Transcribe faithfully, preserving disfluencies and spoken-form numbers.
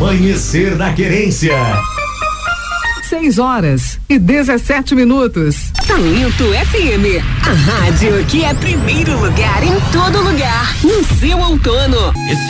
Amanhecer na Querência. seis horas e dezessete minutos. Talento F M, a rádio que é primeiro lugar em todo lugar, no seu outono.